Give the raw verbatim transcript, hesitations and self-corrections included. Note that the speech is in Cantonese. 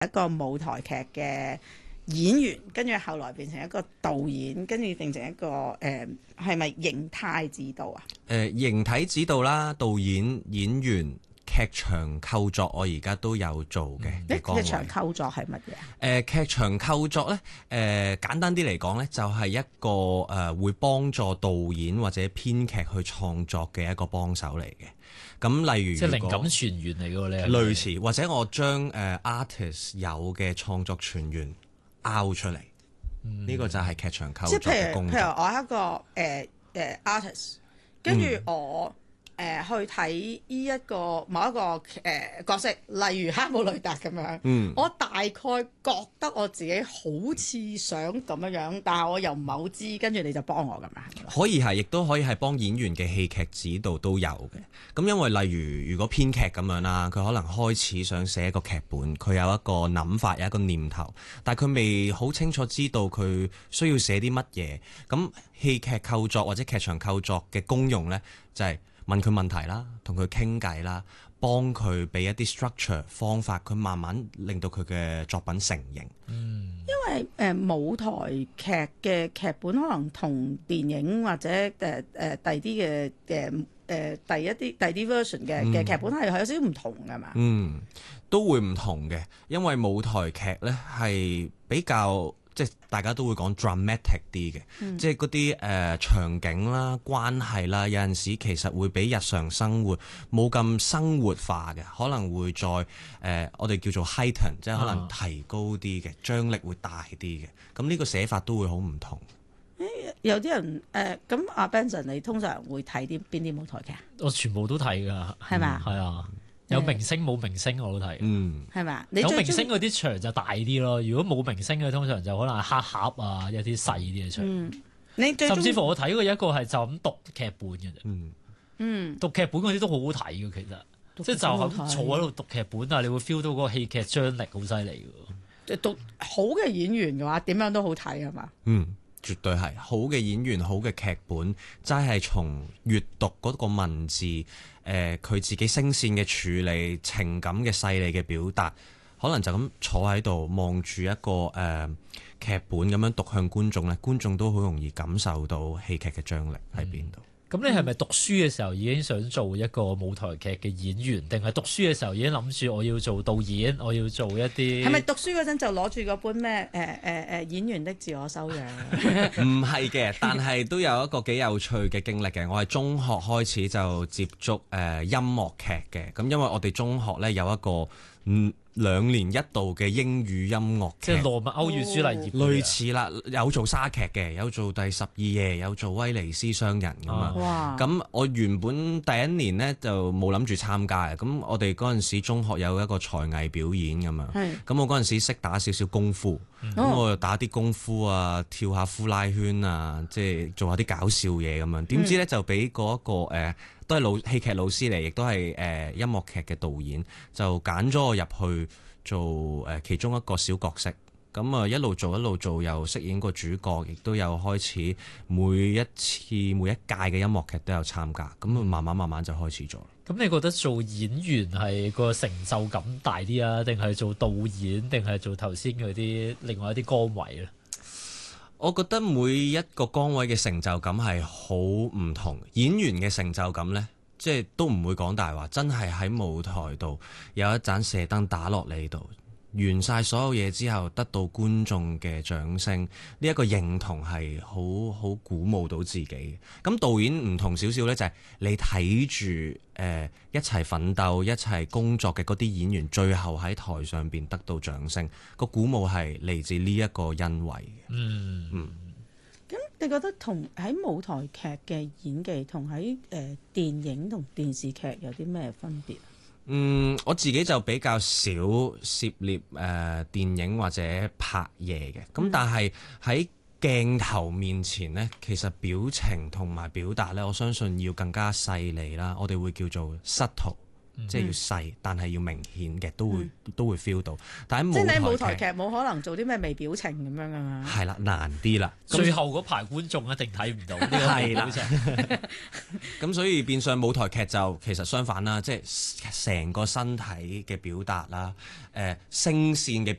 一個舞台劇嘅演員，跟住後來變成一個導演，跟住變成一個誒係咪形態指導啊？ 誒、呃、形體指導啦，導演、演員、劇場構作，我而家都有做嘅。 誒劇場構作係乜嘢啊？ 誒、呃、劇場構作呢，誒、呃、簡單啲嚟講呢，就係、是、一個誒、呃、會幫助導演或者編劇去創作嘅一個幫手嚟嘅。咁例如即係靈感泉源嚟嘅喎，你類似，或者我將誒、呃、artist 有嘅創作泉源拗出嚟，呢、嗯、個就係劇場構作嘅工作。 即係譬如譬如我係一個誒誒、呃呃、artist，跟住我。嗯誒、呃、去睇呢一個某一個誒、呃、角色，例如哈姆雷特咁樣，嗯、我大概覺得我自己好似想咁樣樣，但係我又唔係好知，跟住你就幫我咁樣。 可以係，亦都可以係幫演員嘅戲劇指導都有嘅。咁因為例如如果編劇咁樣啦，佢可能開始想寫一個劇本，佢有一個諗法，有一個念頭，但係佢未好清楚知道佢需要寫啲乜嘢。咁戲劇構作或者劇場構作嘅功用呢，就係、是問佢問題啦，同佢傾偈啦，幫佢俾一啲 structure 方法，佢慢慢令到佢嘅作品成型。 嗯， 因為誒、呃、舞台劇嘅劇本可能同電影或者誒誒、呃、第啲嘅嘅誒第一啲第啲 version 嘅嘅劇本係有少少唔同㗎嘛。 嗯，都會唔同嘅，因為舞台劇咧係比較。即係大家都會講 dramatic 啲嘅，嗯、即係嗰啲誒場景啦、關係啦，有陣時其實會比日常生活冇咁生活化嘅，可能會再誒、呃、我哋叫做 heighten， 即係可能提高啲嘅，啊、張力會大啲嘅。咁呢個寫法都會好唔同。 有啲人誒咁阿 Benson，你通常會睇啲邊啲舞台劇啊？ 我全部都睇㗎， 係嘛吧？ 係、嗯、啊。有明星冇明星我都睇，嗯， 係嘛？ 有明星嗰啲場就大啲咯。如果冇明星嘅，通常就可能係黑盒啊，一啲細啲嘅場。嗯，你最甚至乎我睇過一個係就咁讀劇本嘅啫。嗯嗯，讀劇本嗰啲都好好睇嘅，其實即係就咁坐喺度讀劇本啊，你會 feel 到嗰個戲劇張力好犀利嘅。 讀好嘅演員嘅話，點樣都好睇係嘛？ 嗯，絕對係好嘅演員，好嘅劇本，齋係從閱讀嗰個文字。誒佢、呃、自己聲線嘅處理、情感嘅細膩嘅表達，可能就咁坐喺度望住一個誒、呃、劇本咁樣讀向觀眾咧，觀眾都好容易感受到戲劇嘅張力喺邊度。 咁、嗯、你係咪讀書嘅時候已經想做一個舞台劇嘅演員，定係讀書嘅時候已經諗住我要做導演，我要做一啲？係咪讀書嗰陣就攞住嗰本咩誒誒誒演員的自我修養？ 唔係嘅，但係都有一個幾有趣嘅經歷嘅。我係中學開始就接觸誒、呃、音樂劇嘅，咁因為我哋中學咧有一個嗯。兩年一度嘅英語音樂劇， 即係羅密歐與朱麗葉， 類似啦，有做沙劇嘅，有做第十二夜，有做威尼斯商人咁啊。咁我原本第一年呢就冇諗住參加嘅，咁我哋嗰陣時中學有一個才藝表演咁啊。咁是我嗰陣時識打少少功夫，咁、嗯、我就打啲功夫啊，跳下呼拉圈啊，即係做下啲搞笑嘢咁樣。點知呢，就俾嗰一個誒。呃都係老戲劇老師嚟，亦都係誒音樂劇嘅導演，就揀咗我入去做誒其中一個小角色。咁啊一路做一路做，又飾演個主角，亦都有開始每一次每一屆嘅音樂劇都有參加。咁啊慢慢慢慢就開始咗。 咁你覺得做演員係個成就感大啲啊，定係做導演，定係做頭先嗰啲另外一啲崗位咧？ 我覺得每一個崗位嘅成就感係好唔同，演員嘅成就感呢，即係都唔會講大話，真係喺舞台度有一盞射燈打落你度，完晒所有嘢之後，得到觀眾嘅掌聲，呢一個認同係好好鼓舞到自己。咁導演唔同少少呢，就係你睇住誒一齊奮鬥、一齊工作嘅嗰啲演員，最後喺台上邊得到掌聲，個鼓舞係嚟自呢一個欣慰嘅。嗯嗯。 咁你覺得同喺舞台劇嘅演技同喺誒電影同電視劇有啲咩分別？ 嗯，我自己就比較少涉獵誒、呃、電影或者拍嘢嘅，咁、嗯、但係喺鏡頭面前呢，其實表情同埋表達呢，我相信要更加細膩啦，我哋會叫做 subtle。 即係要細，但係要明顯嘅，都會、嗯、都會 feel 到。但係即係你舞台劇冇可能做啲咩微表情咁樣噶嘛？ 係啦，難啲啦。 最後嗰排觀眾一定睇唔到呢個微表情。 咁所以變相舞台劇就其實相反啦，即係成個身體嘅表達啦，誒、呃、聲線嘅表